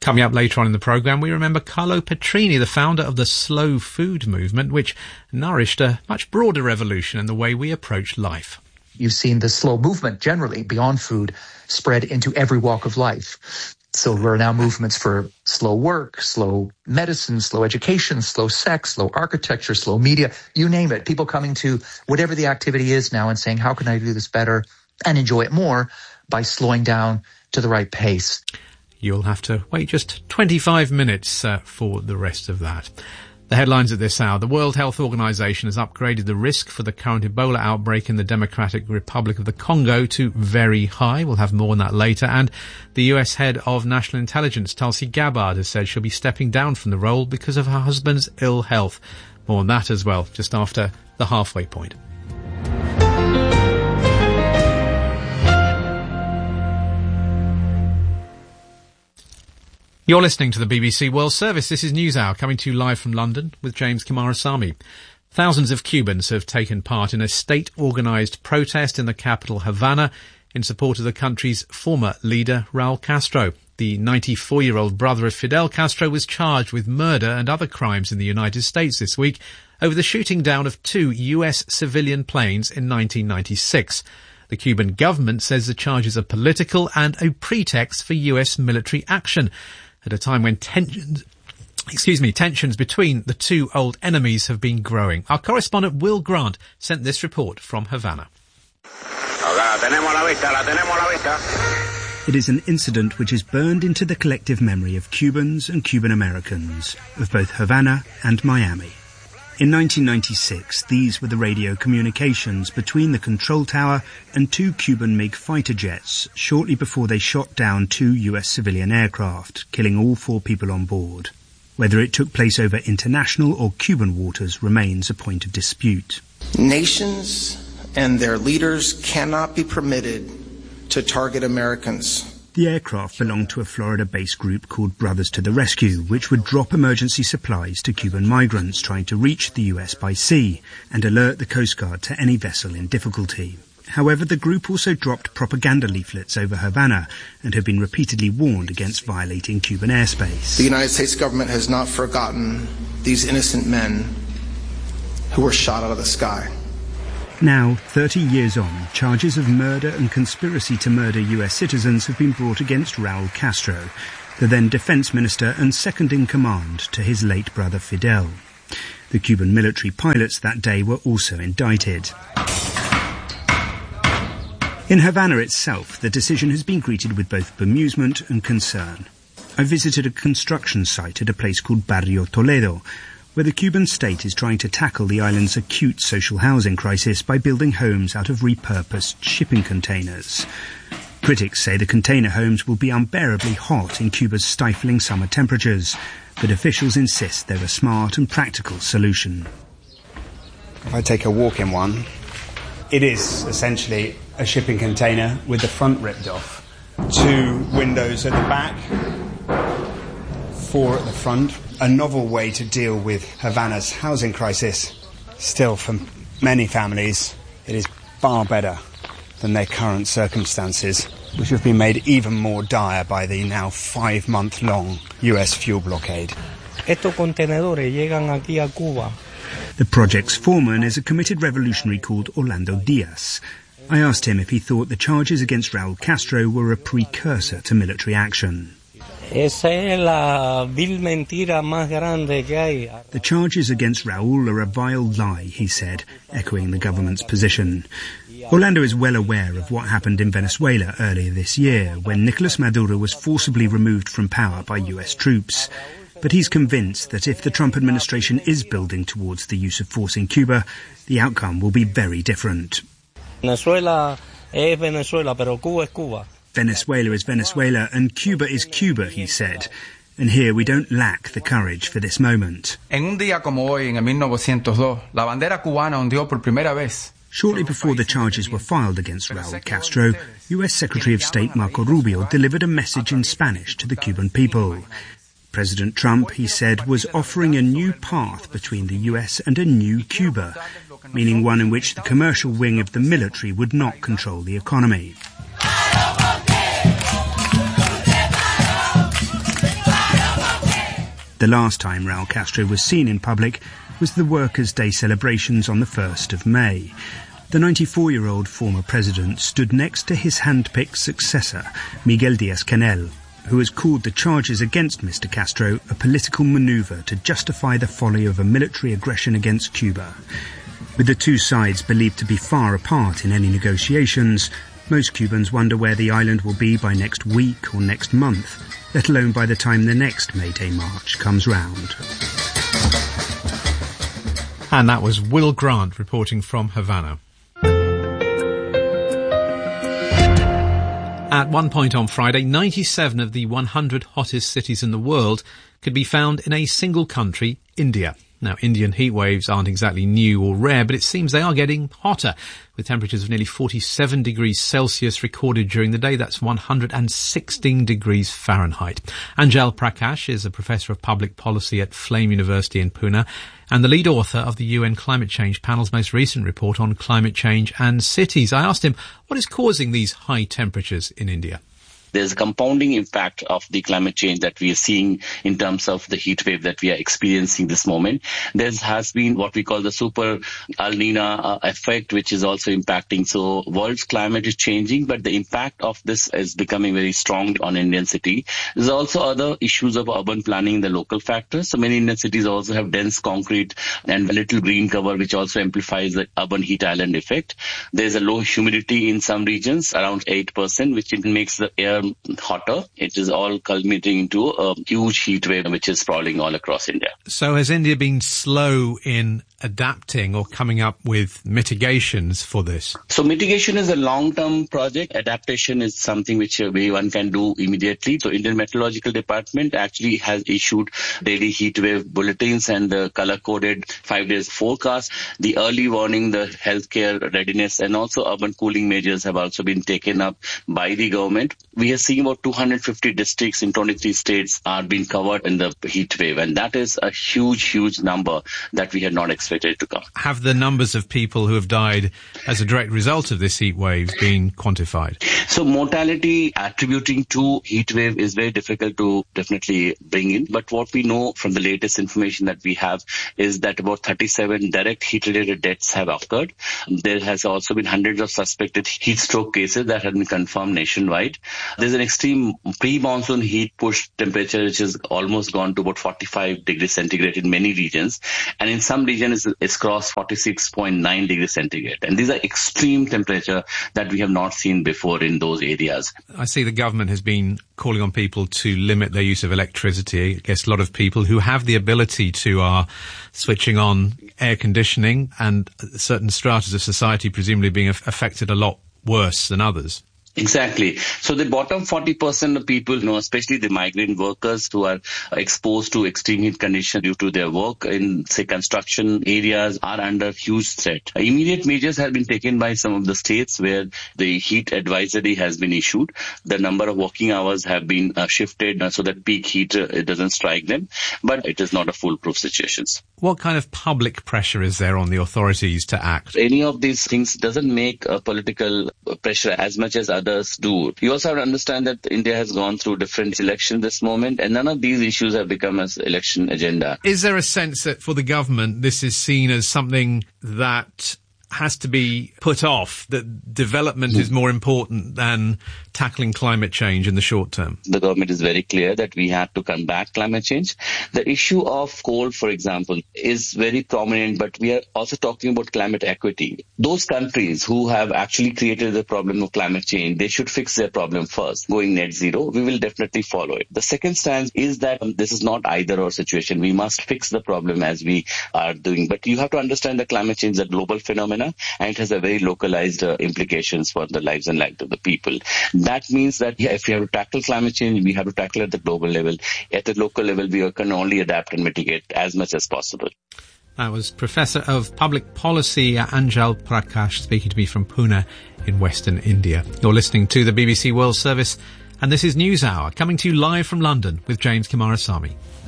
Coming up later on in the programme, we remember Carlo Petrini, the founder of the slow food movement, which nourished a much broader revolution in the way we approach life. You've seen the slow movement generally beyond food spread into every walk of life. So there are now movements for slow work, slow medicine, slow education, slow sex, slow architecture, slow media, you name it. People coming to whatever the activity is now and saying, how can I do this better and enjoy it more by slowing down to the right pace? You'll have to wait just 25 minutes for the rest of that. The headlines at this hour. The World Health Organization has upgraded the risk for the current Ebola outbreak in the Democratic Republic of the Congo to very high. We'll have more on that later. And the US head of national intelligence, Tulsi Gabbard, has said she'll be stepping down from the role because of her husband's ill health. More on that as well, just after the halfway point. You're listening to the BBC World Service. This is NewsHour, coming to you live from London with James Kamarasamy. Thousands of Cubans have taken part in a state-organised protest in the capital Havana in support of the country's former leader, Raul Castro. The 94-year-old brother of Fidel Castro was charged with murder and other crimes in the United States this week over the shooting down of 2 US civilian planes in 1996. The Cuban government says the charges are political and a pretext for US military action, at a time when tensions between the two old enemies have been growing. Our correspondent Will Grant sent this report from Havana. It is an incident which is burned into the collective memory of Cubans and Cuban Americans, of both Havana and Miami. In 1996, these were the radio communications between the control tower and 2 Cuban MiG fighter jets shortly before they shot down 2 US civilian aircraft, killing all 4 people on board. Whether it took place over international or Cuban waters remains a point of dispute. Nations and their leaders cannot be permitted to target Americans. The aircraft belonged to a Florida-based group called Brothers to the Rescue, which would drop emergency supplies to Cuban migrants trying to reach the US by sea and alert the Coast Guard to any vessel in difficulty. However, the group also dropped propaganda leaflets over Havana and have been repeatedly warned against violating Cuban airspace. The United States government has not forgotten these innocent men who were shot out of the sky. Now, 30 years on, charges of murder and conspiracy to murder US citizens have been brought against Raul Castro, the then defense minister and second-in-command to his late brother Fidel. The Cuban military pilots that day were also indicted. In Havana itself, the decision has been greeted with both bemusement and concern. I visited a construction site at a place called Barrio Toledo, where the Cuban state is trying to tackle the island's acute social housing crisis by building homes out of repurposed shipping containers. Critics say the container homes will be unbearably hot in Cuba's stifling summer temperatures, but officials insist they're a smart and practical solution. If I take a walk in one, it is essentially a shipping container with the front ripped off. 2 windows at the back, 4 at the front. A novel way to deal with Havana's housing crisis. Still, for many families, it is far better than their current circumstances, which have been made even more dire by the now 5-month-long US fuel blockade. The project's foreman is a committed revolutionary called Orlando Diaz. I asked him if he thought the charges against Raul Castro were a precursor to military action. The charges against Raul are a vile lie, he said, echoing the government's position. Orlando is well aware of what happened in Venezuela earlier this year, when Nicolas Maduro was forcibly removed from power by US troops. But he's convinced that if the Trump administration is building towards the use of force in Cuba, the outcome will be very different. Venezuela es Venezuela, pero Cuba es Cuba. Venezuela is Venezuela and Cuba is Cuba, he said. And here we don't lack the courage for this moment. En un día como hoy, en 1902, la bandera cubana ondeó por primera vez. Shortly before the charges were filed against Raul Castro, US Secretary of State Marco Rubio delivered a message in Spanish to the Cuban people. President Trump, he said, was offering a new path between the US and a new Cuba, meaning one in which the commercial wing of the military would not control the economy. The last time Raul Castro was seen in public was the Workers' Day celebrations on the 1st of May. The 94-year-old former president stood next to his hand-picked successor, Miguel Díaz-Canel, who has called the charges against Mr. Castro a political manoeuvre to justify the folly of a military aggression against Cuba. With the two sides believed to be far apart in any negotiations, most Cubans wonder where the island will be by next week or next month, let alone by the time the next May Day march comes round. And that was Will Grant reporting from Havana. At one point on Friday, 97 of the 100 hottest cities in the world could be found in a single country, India. Now, Indian heat waves aren't exactly new or rare, but it seems they are getting hotter, with temperatures of nearly 47 degrees Celsius recorded during the day. That's 116 degrees Fahrenheit. Anjal Prakash is a professor of public policy at Flame University in Pune and the lead author of the UN Climate Change Panel's most recent report on climate change and cities. I asked him what is causing these high temperatures in India. There's a compounding impact of the climate change that we are seeing in terms of the heat wave that we are experiencing this moment. There has been what we call the super El Niño effect, which is also impacting. So world's climate is changing, but the impact of this is becoming very strong on Indian city. There's also other issues of urban planning, the local factors. So many Indian cities also have dense concrete and little green cover, which also amplifies the urban heat island effect. There's a low humidity in some regions, around 8%, which makes the air hotter. It is all culminating into a huge heat wave which is sprawling all across India. So has India been slow in adapting or coming up with mitigations for this? So mitigation is a long-term project. Adaptation is something which one can do immediately. So Indian Meteorological Department actually has issued daily heat wave bulletins and the color-coded 5 days forecast. The early warning, the healthcare readiness and also urban cooling measures have also been taken up by the government. We are seeing about 250 districts in 23 states are being covered in the heat wave, and that is a huge number that we had not expected to come. Have the numbers of people who have died as a direct result of this heat wave been quantified? So mortality attributing to heat wave is very difficult to definitely bring in, but what we know from the latest information that we have is that about 37 direct heat-related deaths have occurred. There has also been hundreds of suspected heat stroke cases that have been confirmed nationwide. There's an extreme pre-monsoon heat push temperature which has almost gone to about 45 degrees centigrade in many regions, and in some regions it's crossed 46.9 degrees centigrade. And these are extreme temperature that we have not seen before in those areas. I see the government has been calling on people to limit their use of electricity. I guess a lot of people who have the ability to are switching on air conditioning, and certain stratas of society presumably being affected a lot worse than others. Exactly. So the bottom 40% of people, especially the migrant workers who are exposed to extreme heat conditions due to their work in, say, construction areas, are under huge threat. Immediate measures have been taken by some of the states where the heat advisory has been issued. The number of working hours have been shifted so that peak heat it doesn't strike them, but it is not a foolproof situation. What kind of public pressure is there on the authorities to act? Any of these things doesn't make a political pressure as much as others do. You also have to understand that India has gone through different elections this moment, and none of these issues have become an election agenda. Is there a sense that for the government this is seen as something that has to be put off, that development is more important than tackling climate change in the short term? The government is very clear that we have to combat climate change. The issue of coal, for example, is very prominent, but we are also talking about climate equity. Those countries who have actually created the problem of climate change, they should fix their problem first. Going net zero, we will definitely follow it. The second stance is that this is not either or situation. We must fix the problem as we are doing. But you have to understand that climate change is a global phenomenon, and it has a very localized implications for the lives and lives of the people. That means that if we have to tackle climate change, we have to tackle it at the global level. At the local level, we can only adapt and mitigate as much as possible. That was Professor of Public Policy Anjal Prakash speaking to me from Pune in Western India. You're listening to the BBC World Service, and this is NewsHour, coming to you live from London with James Kimarasamy.